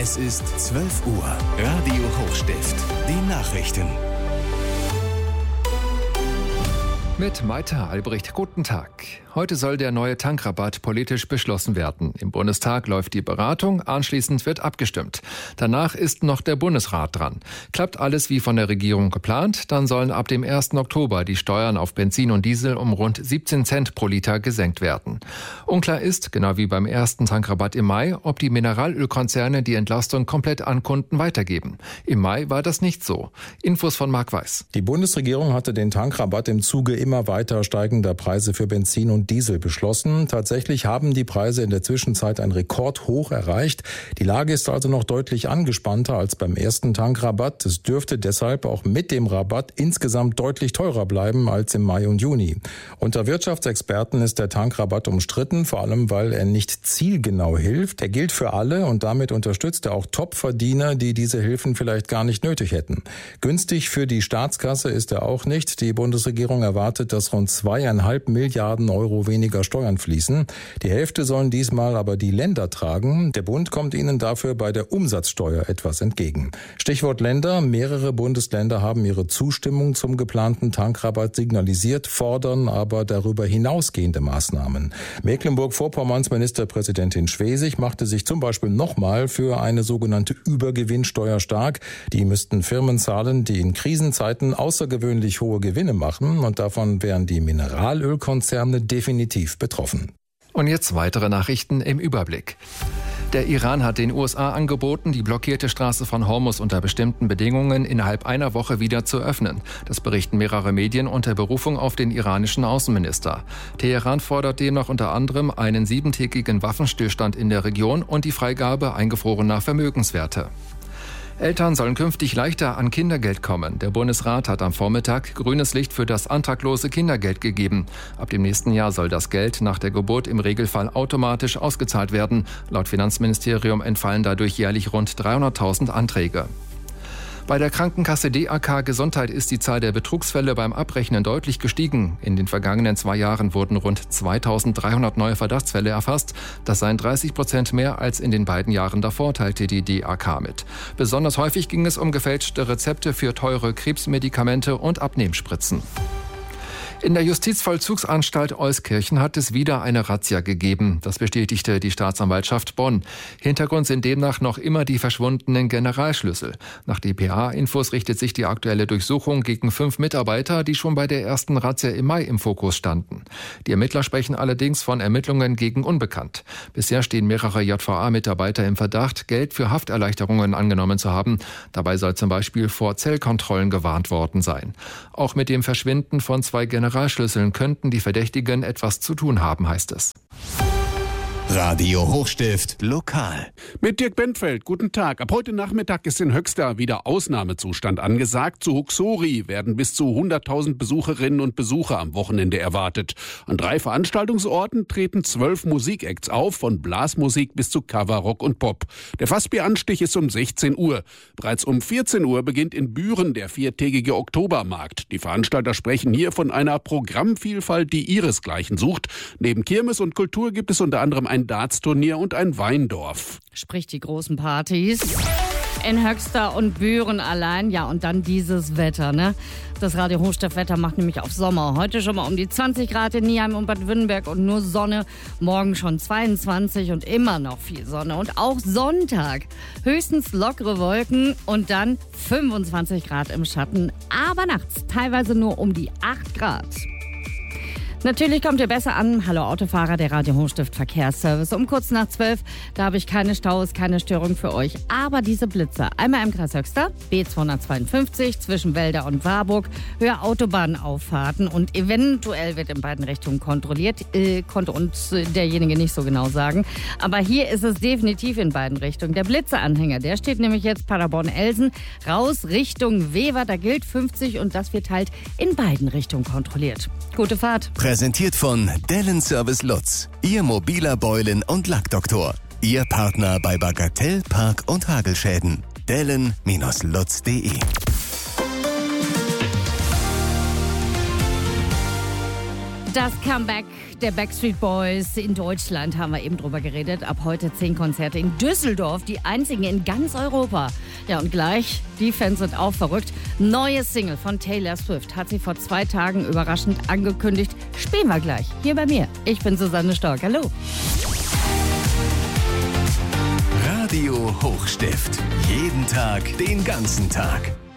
Es ist 12 Uhr. Radio Hochstift. Die Nachrichten. Mit Maita Albrecht, guten Tag. Heute soll der neue Tankrabatt politisch beschlossen werden. Im Bundestag läuft die Beratung, anschließend wird abgestimmt. Danach ist noch der Bundesrat dran. Klappt alles wie von der Regierung geplant, dann sollen ab dem 1. Oktober die Steuern auf Benzin und Diesel um rund 17 Cent pro Liter gesenkt werden. Unklar ist, genau wie beim ersten Tankrabatt im Mai, ob die Mineralölkonzerne die Entlastung komplett an Kunden weitergeben. Im Mai war das nicht so. Infos von Marc Weiß. Die Bundesregierung hatte den Tankrabatt im Zuge immer weiter steigender Preise für Benzin und Diesel beschlossen. Tatsächlich haben die Preise in der Zwischenzeit ein Rekordhoch erreicht. Die Lage ist also noch deutlich angespannter als beim ersten Tankrabatt. Es dürfte deshalb auch mit dem Rabatt insgesamt deutlich teurer bleiben als im Mai und Juni. Unter Wirtschaftsexperten ist der Tankrabatt umstritten, vor allem weil er nicht zielgenau hilft. Er gilt für alle und damit unterstützt er auch Topverdiener, die diese Hilfen vielleicht gar nicht nötig hätten. Günstig für die Staatskasse ist er auch nicht. Die Bundesregierung erwartet, dass rund 2,5 Milliarden Euro weniger Steuern fließen. Die Hälfte sollen diesmal aber die Länder tragen. Der Bund kommt ihnen dafür bei der Umsatzsteuer etwas entgegen. Stichwort Länder. Mehrere Bundesländer haben ihre Zustimmung zum geplanten Tankrabatt signalisiert, fordern aber darüber hinausgehende Maßnahmen. Mecklenburg-Vorpommerns Ministerpräsidentin Schwesig machte sich zum Beispiel nochmal für eine sogenannte Übergewinnsteuer stark. Die müssten Firmen zahlen, die in Krisenzeiten außergewöhnlich hohe Gewinne machen, und davon wären die Mineralölkonzerne definitiv betroffen. Und jetzt weitere Nachrichten im Überblick. Der Iran hat den USA angeboten, die blockierte Straße von Hormuz unter bestimmten Bedingungen innerhalb einer Woche wieder zu öffnen. Das berichten mehrere Medien unter Berufung auf den iranischen Außenminister. Teheran fordert demnach unter anderem einen 7-tägigen Waffenstillstand in der Region und die Freigabe eingefrorener Vermögenswerte. Eltern sollen künftig leichter an Kindergeld kommen. Der Bundesrat hat am Vormittag grünes Licht für das antraglose Kindergeld gegeben. Ab dem nächsten Jahr soll das Geld nach der Geburt im Regelfall automatisch ausgezahlt werden. Laut Finanzministerium entfallen dadurch jährlich rund 300.000 Anträge. Bei der Krankenkasse DAK Gesundheit ist die Zahl der Betrugsfälle beim Abrechnen deutlich gestiegen. In den vergangenen 2 Jahren wurden rund 2.300 neue Verdachtsfälle erfasst. Das seien 30% mehr als in den beiden Jahren davor, teilte die DAK mit. Besonders häufig ging es um gefälschte Rezepte für teure Krebsmedikamente und Abnehmspritzen. In der Justizvollzugsanstalt Euskirchen hat es wieder eine Razzia gegeben. Das bestätigte die Staatsanwaltschaft Bonn. Hintergrund sind demnach noch immer die verschwundenen Generalschlüssel. Nach dpa-Infos richtet sich die aktuelle Durchsuchung gegen 5 Mitarbeiter, die schon bei der ersten Razzia im Mai im Fokus standen. Die Ermittler sprechen allerdings von Ermittlungen gegen Unbekannt. Bisher stehen mehrere JVA-Mitarbeiter im Verdacht, Geld für Hafterleichterungen angenommen zu haben. Dabei soll zum Beispiel vor Zellkontrollen gewarnt worden sein. Auch mit dem Verschwinden von 2 Generalschlüsseln könnten die Verdächtigen etwas zu tun haben, heißt es. Radio Hochstift lokal. Mit Dirk Bentfeld, guten Tag. Ab heute Nachmittag ist in Höxter wieder Ausnahmezustand angesagt. Zu Huxori werden bis zu 100.000 Besucherinnen und Besucher am Wochenende erwartet. An 3 Veranstaltungsorten treten 12 Musikacts auf, von Blasmusik bis zu Coverrock und Pop. Der Fassbieranstich ist um 16 Uhr. Bereits um 14 Uhr beginnt in Büren der 4-tägige Oktobermarkt. Die Veranstalter sprechen hier von einer Programmvielfalt, die ihresgleichen sucht. Neben Kirmes und Kultur gibt es unter anderem ein Darts-Turnier und ein Weindorf. Sprich die großen Partys in Höxter und Büren allein. Ja, und dann dieses Wetter, ne? Das Radio Hochstift-Wetter macht nämlich auf Sommer. Heute schon mal um die 20 Grad in Nieheim und Bad Württemberg und nur Sonne. Morgen schon 22 und immer noch viel Sonne. Und auch Sonntag höchstens lockere Wolken und dann 25 Grad im Schatten. Aber nachts teilweise nur um die 8 Grad. Natürlich kommt ihr besser an. Hallo Autofahrer, der Radio Hochstift Verkehrsservice. Um kurz nach 12, da habe ich keine Staus, keine Störung für euch. Aber diese Blitzer, einmal im Kreis Höxter, B252 zwischen Welder und Warburg, höher Autobahnauffahrten und eventuell wird in beiden Richtungen kontrolliert. Konnte uns derjenige nicht so genau sagen. Aber hier ist es definitiv in beiden Richtungen. Der Blitzeranhänger, der steht nämlich jetzt Paderborn-Elsen raus Richtung Wever. Da gilt 50 und das wird halt in beiden Richtungen kontrolliert. Gute Fahrt. Präsentiert von Dellen Service Lutz, Ihr mobiler Beulen- und Lackdoktor. Ihr Partner bei Bagatell, Park- und Hagelschäden. Dellen-lutz.de Das Comeback der Backstreet Boys in Deutschland haben wir eben drüber geredet. Ab heute 10 Konzerte in Düsseldorf, die einzigen in ganz Europa. Ja, und gleich, die Fans sind auch verrückt. Neue Single von Taylor Swift hat sie vor 2 Tagen überraschend angekündigt. Spielen wir gleich, hier bei mir. Ich bin Susanne Stork, hallo. Radio Hochstift. Jeden Tag, den ganzen Tag.